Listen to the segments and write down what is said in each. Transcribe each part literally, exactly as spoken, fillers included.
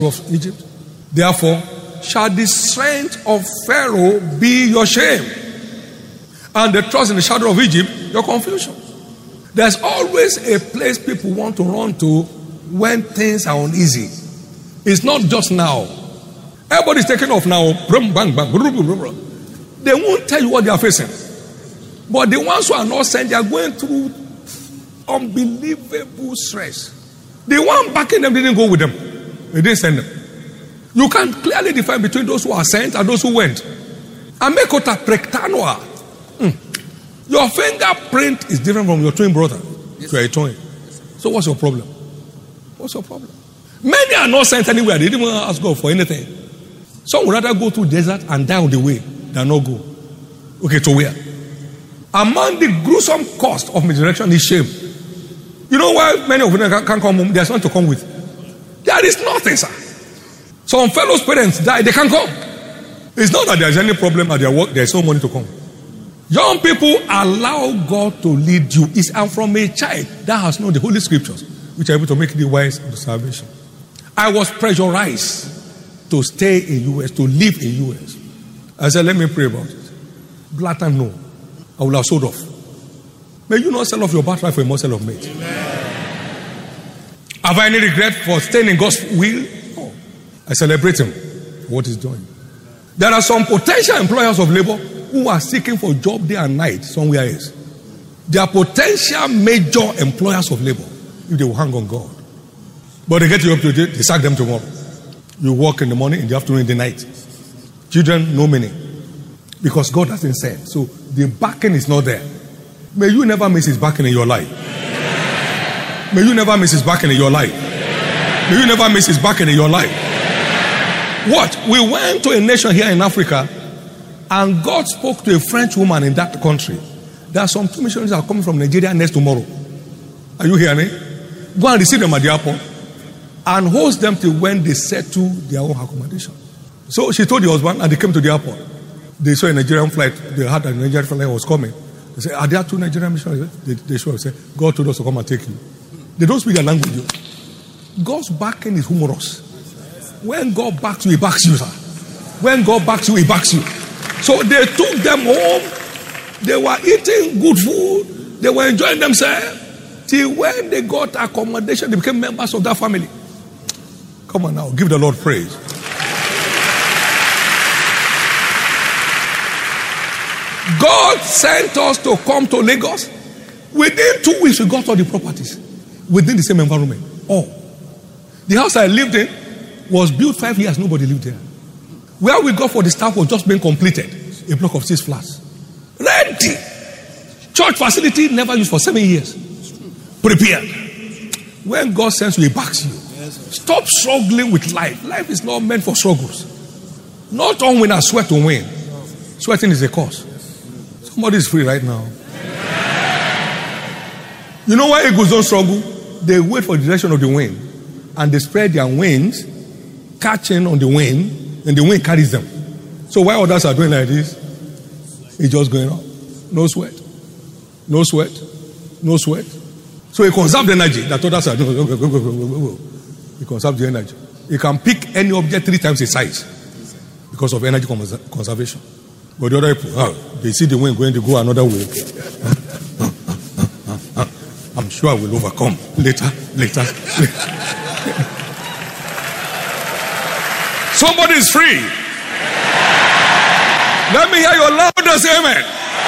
of Egypt. Therefore, shall the strength of Pharaoh be your shame, and the trust in the shadow of Egypt your confusion. There's always a place people want to run to when things are uneasy. It's not just now. Everybody's taking off now. Bang, bang, bang. They won't tell you what they are facing. But the ones who are not sent, they are going through unbelievable stress. The one backing them didn't go with them. They didn't send them. You can clearly define between those who are sent and those who went. Amekota prektanwa. Mm. Your fingerprint is different from your twin brother. Yes. You are a twin. So what's your problem? What's your problem? Many are not sent anywhere. They didn't even ask God for anything. Some would rather go through desert and die on the way than not go. Okay, to where? Among the gruesome cost of misdirection is shame. You know why many of them can't come home? There's nothing to come with. There is nothing, sir. Some fellows' parents die, they can't come. It's not that there's any problem at their work, there's no money to come. Young people, allow God to lead you. It's and from a child that has known the Holy Scriptures, which are able to make the wise of salvation. I was pressurized to stay in U S, to live in U S. I said, let me pray about it. Blatant no. I will have sold off. May you not sell off your birthright for a morsel of meat. Have I any regret for staying in God's will? No. I celebrate him for what he's doing. There are some potential employers of labor who are seeking for job day and night somewhere else. They are potential major employers of labor if they will hang on God. But they get you up today, they sack them tomorrow. You work in the morning, in the afternoon, in the night. Children, no meaning. Because God hasn't said. So the backing is not there. May you never miss his backing in your life. May you never miss his backing in your life. May you never miss his backing in your life. What? We went to a nation here in Africa, and God spoke to a French woman in that country. There are some two missionaries that are coming from Nigeria next tomorrow. Are you hearing me? Go and receive them at the airport and host them till when they settle their own accommodation. So she told the husband, and they came to the airport. They saw a Nigerian flight. They heard that a Nigerian flight was coming. They said, are there two Nigerian missionaries? They, they show. They said, God told us to come and take you. They don't speak their language. God's backing is humorous. When God backs you, he backs you, sir. When God backs you, he backs you. So they took them home. They were eating good food. They were enjoying themselves. Till when they got accommodation, they became members of that family. Come on now, give the Lord praise. God sent us to come to Lagos. Within two weeks, we got all the properties within the same environment. All. The house I lived in was built five years. Nobody lived there. Where we got for the staff was just being completed. A block of six flats. Ready. Church facility never used for seven years. Prepared. When God sends you, he backs you. Stop struggling with life. Life is not meant for struggles. Not on win and sweat to win. Sweating is a cause. Somebody is free right now. You know why eagles don't struggle? They wait for the direction of the wind, and they spread their wings, catching on the wind, and the wind carries them. So while others are doing like this, it's just going on. No sweat. No sweat. No sweat. So he conserves the energy that others are doing. He conserves the energy. He can pick any object three times its size because of energy conservation. But the other people, oh, they see the wind going to go another way. I'm sure I will overcome later, later. Somebody is free. Let me hear your loudest amen.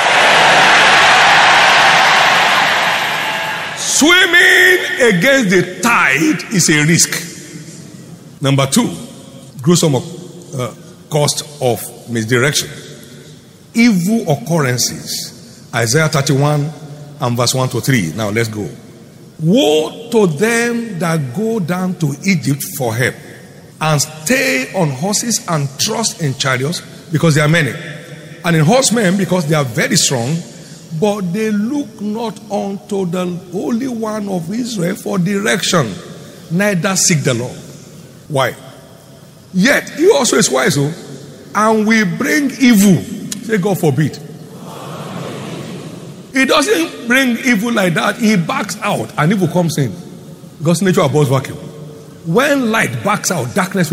Swimming against the tide is a risk. Number two, gruesome uh, cost of misdirection. Evil occurrences. Isaiah thirty-one and verse one to three. Now let's go. Woe to them that go down to Egypt for help, and stay on horses and trust in chariots, because they are many, and in horsemen, because they are very strong, but they look not unto the Holy One of Israel for direction, neither seek the Lord. Why? Yet he also is wise, oh, and we bring evil. Say, God forbid. He doesn't bring evil like that. He backs out and evil comes in. Because nature abhors vacuum. when light backs out, darkness